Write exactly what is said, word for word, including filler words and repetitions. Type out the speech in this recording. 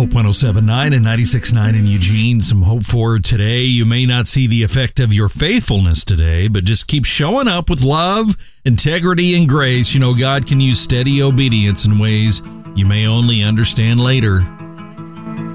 Hope one oh seven point nine and ninety-six point nine in Eugene. Some hope for today. You may not see the effect of your faithfulness today, but just keep showing up with love, integrity, and grace. You know, God can use steady obedience in ways you may only understand later.